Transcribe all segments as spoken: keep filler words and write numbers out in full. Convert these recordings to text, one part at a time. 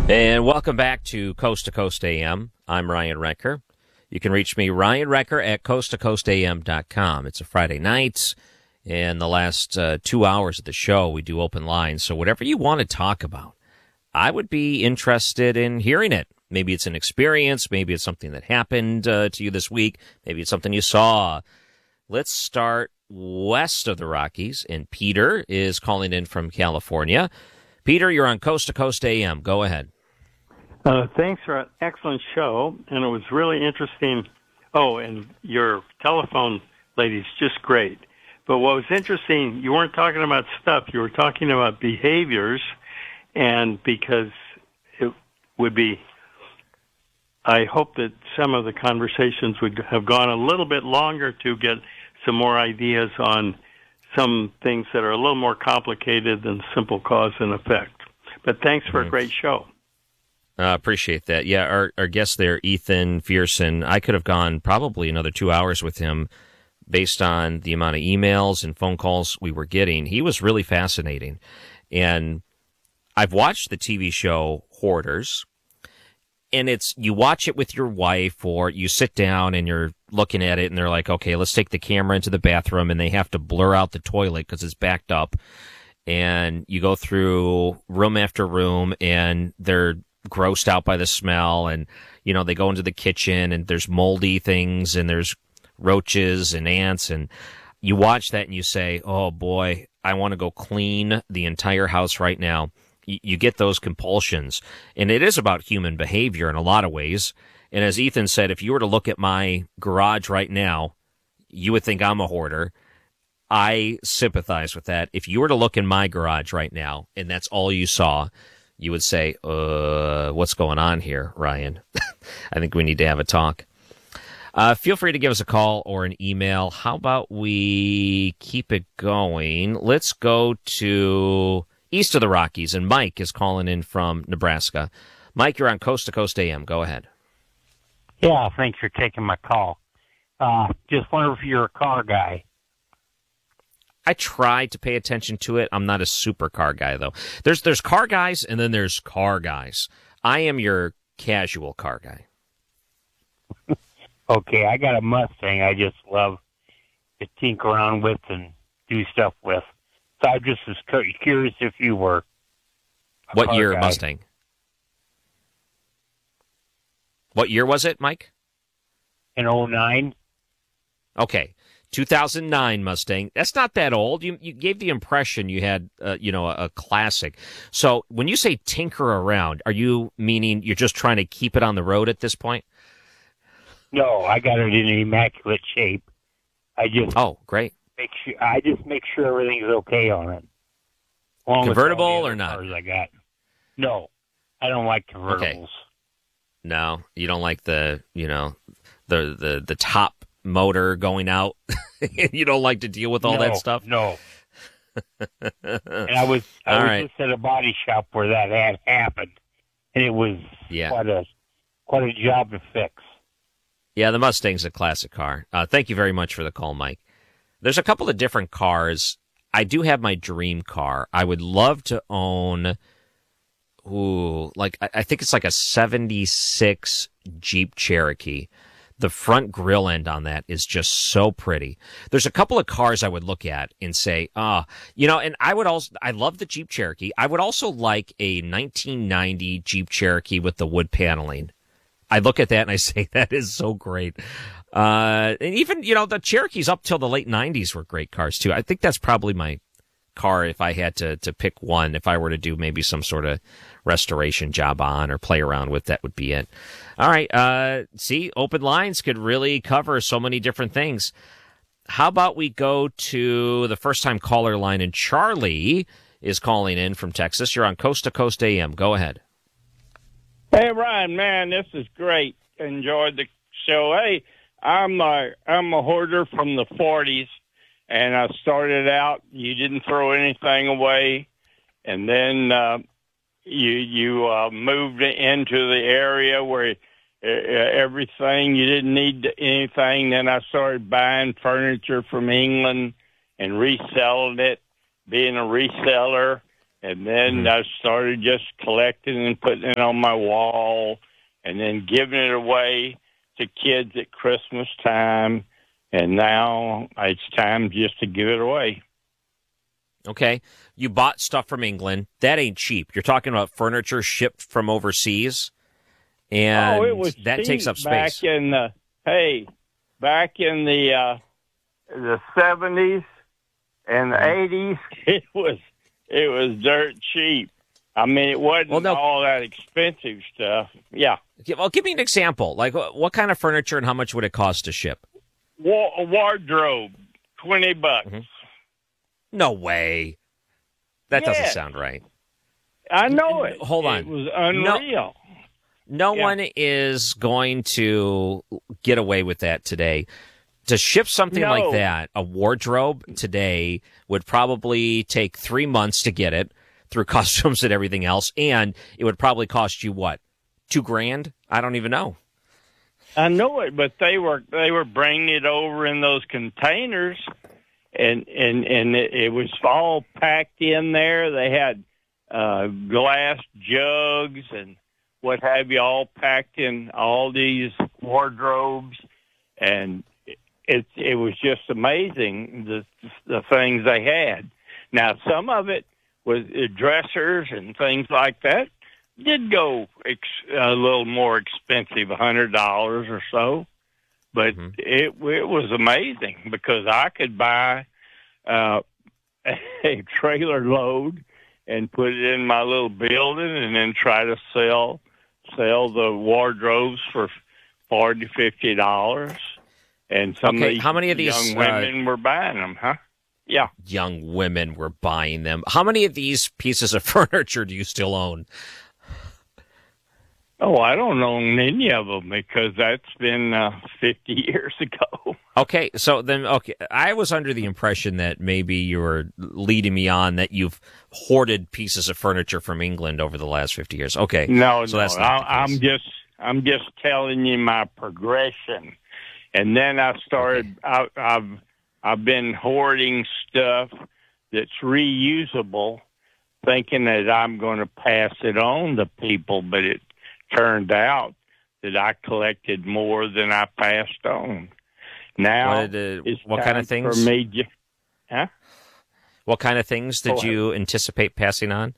And welcome back to Coast to Coast A M. I'm Ryan Recker. You can reach me, Ryan Recker, at coast to coast a m dot com. It's a Friday night, and the last uh, two hours of the show, we do open lines. So whatever you want to talk about, I would be interested in hearing it. Maybe it's an experience. Maybe it's something that happened uh, to you this week. Maybe it's something you saw. Let's start west of the Rockies, and Peter is calling in from California. Peter, you're on Coast to Coast A M. Go ahead. Uh, thanks for an excellent show, and it was really interesting. Oh, and your telephone lady's just great. But what was interesting, you weren't talking about stuff. You were talking about behaviors, and because it would be, I hope that some of the conversations would have gone a little bit longer to get some more ideas on some things that are a little more complicated than simple cause and effect. But thanks for mm-hmm. a great show. I uh, appreciate that. Yeah, our, our guest there, Ethan Fierson, I could have gone probably another two hours with him based on the amount of emails and phone calls we were getting. He was really fascinating. And I've watched the T V show Hoarders, and it's you watch it with your wife, or you sit down and you're looking at it and they're like, okay, let's take the camera into the bathroom, and they have to blur out the toilet because it's backed up. And you go through room after room, and they're grossed out by the smell, and you know they go into the kitchen and there's moldy things and there's roaches and ants, and you watch that and you say, oh boy, I want to go clean the entire house right now. You, you get those compulsions, and it is about human behavior in a lot of ways. And as Ethan said, if you were to look at my garage right now, you would think I'm a hoarder. I sympathize with that. If you were to look in my garage right now and that's all you saw, you would say, uh, what's going on here, Ryan? I think we need to have a talk. Uh, feel free to give us a call or an email. How about we keep it going? Let's go to east of the Rockies, and Mike is calling in from Nebraska. Mike, you're on Coast to Coast A M. Go ahead. Yeah, thanks for taking my call. Uh, just wonder if you're a car guy. I try to pay attention to it. I'm not a super car guy, though. There's there's car guys, and then there's car guys. I am your casual car guy. Okay, I got a Mustang I just love to tinker around with and do stuff with. So I just was curious if you were a What car year guy. Mustang? What year was it, Mike? In oh nine. Okay. two thousand nine Mustang. That's not that old. You you gave the impression you had, uh, you know, a, a classic. So when you say tinker around, are you meaning you're just trying to keep it on the road at this point? No, I got it in immaculate shape. I just oh great. Make sure I just make sure everything's okay on it. Along Convertible with or not? Cars I got. No, I don't like convertibles. Okay. No, you don't like the you know the the the top motor going out. You don't like to deal with all no, that stuff? No. And I was I all was right. just at a body shop where that had happened, and it was yeah. quite a quite a job to fix. Yeah, the Mustang's a classic car. Uh, thank you very much for the call, Mike. There's a couple of different cars. I do have my dream car. I would love to own, ooh, like I, I think it's like a seventy-six Jeep Cherokee. The front grill end on that is just so pretty. There's a couple of cars I would look at and say, ah, you know, and I would also, I love the Jeep Cherokee. I would also like a nineteen ninety Jeep Cherokee with the wood paneling. I look at that and I say, that is so great. Uh, and even, you know, the Cherokees up till the late nineties were great cars too. I think that's probably my car if I had to, to pick one. If I were to do maybe some sort of restoration job on or play around with, that would be it. All right. Uh, see, open lines could really cover so many different things. How about we go to the first time caller line, and Charlie is calling in from Texas. You're on Coast to Coast A M. Go ahead. Hey, Ryan, man, this is great. Enjoyed the show. Hey, I'm a, I'm a hoarder from the forties, and I started out, you didn't throw anything away, and then uh, you you uh, moved into the area where uh, everything, you didn't need anything. Then I started buying furniture from England and reselling it, being a reseller. And then Mhm. I started just collecting and putting it on my wall and then giving it away to kids at Christmas time. And now it's time just to give it away. Okay. You bought stuff from England. That ain't cheap. You're talking about furniture shipped from overseas. And oh, it was that cheap takes up space. back in the, hey, back in the uh, the seventies and the eighties. It was it was dirt cheap. I mean, it wasn't Well, no- all that expensive stuff. Yeah, Well, give me an example. Like, wh- what kind of furniture and how much would it cost to ship? Wa- a wardrobe, twenty bucks. Mhm. No way. That doesn't Yes. sound right. I know it. Hold on. It was unreal. No Yeah. one is going to get away with that today. To ship something No. like that, a wardrobe today would probably take three months to get it through customs and everything else, and it would probably cost you what, two grand? I don't even know. I know it, but they were they were bringing it over in those containers, and and and it, it was all packed in there. They had uh, glass jugs and what have you, all packed in all these wardrobes, and it it was just amazing the the things they had. Now some of it was uh, dressers and things like that. Did go ex- a little more expensive, a hundred dollars or so, but Mhm. it it was amazing because I could buy uh, a trailer load and put it in my little building, and then try to sell sell the wardrobes for forty, fifty dollars. And some Okay, of these how many of these, young women were buying them, huh? Yeah. Young women were buying them. How many of these pieces of furniture do you still own? Oh, I don't own any of them because that's been uh, fifty years ago. Okay, so then, okay, I was under the impression that maybe you were leading me on that you've hoarded pieces of furniture from England over the last fifty years. Okay, No, so no, that's not the I, case. I'm just, I'm just telling you my progression, and then I started. I, I've, I've been hoarding stuff that's reusable, thinking that I'm going to pass it on to people, but it turned out that I collected more than I passed on. Now, What, did, uh, it's what time kind of things? for me? Just, huh? What kind of things did Go ahead. you anticipate passing on?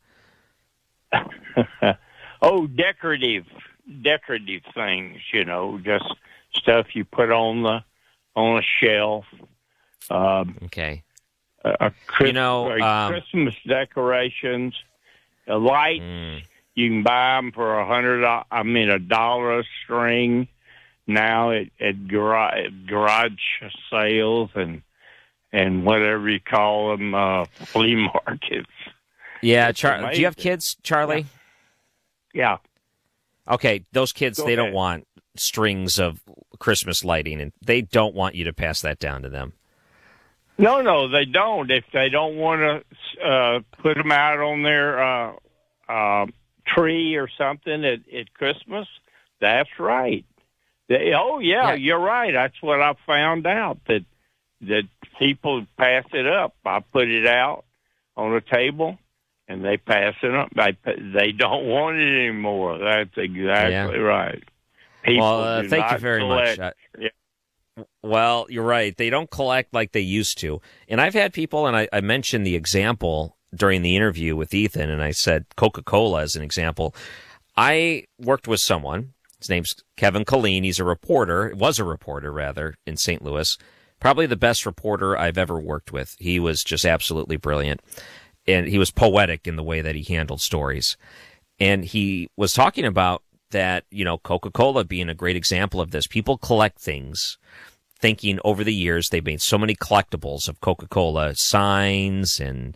Oh, decorative, decorative things. You know, just stuff you put on the on a shelf. Um, Okay. a, a Chris, You know, a um, Christmas decorations, uh, lights. Mm. You can buy them for a hundred. do- I mean, a dollar a string now at, at garage, garage sales and and whatever you call them, uh, flea markets. Yeah, It's Char- do you have amazing. kids, Charlie? Yeah. Okay, those kids, Go they don't ahead. want strings of Christmas lighting, and they don't want you to pass that down to them. No, no, they don't. If they don't want to uh, put them out on their uh, uh, tree or something at, at Christmas, that's right. They, oh, yeah, Yeah. you're right. That's what I found out, that that people pass it up. I put it out on a table, and they pass it up. They, they don't want it anymore. That's exactly right. People Well, uh, do thank you not very collect. much. Uh, Yeah. Well, you're right. They don't collect like they used to. And I've had people, and I, I mentioned the example during the interview with Ethan, and I said Coca-Cola as an example. I worked with someone. His name's Kevin Colleen. He's a reporter, was a reporter, rather, in Saint Louis. Probably the best reporter I've ever worked with. He was just absolutely brilliant. And he was poetic in the way that he handled stories. And he was talking about that, you know, Coca-Cola being a great example of this. People collect things, thinking over the years they've made so many collectibles of Coca-Cola, signs and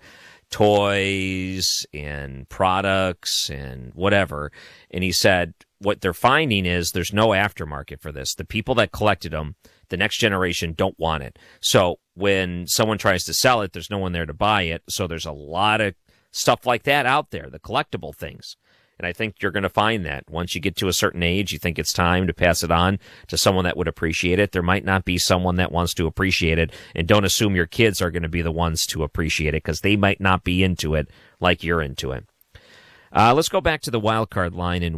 toys and products and whatever. And he said what they're finding is there's no aftermarket for this. The people that collected them, the next generation don't want it. So when someone tries to sell it, there's no one there to buy it. So there's a lot of stuff like that out there, the collectible things. And I think you're going to find that once you get to a certain age, you think it's time to pass it on to someone that would appreciate it. There might not be someone that wants to appreciate it, and don't assume your kids are going to be the ones to appreciate it, because they might not be into it like you're into it. Uh, let's go back to the wild card line and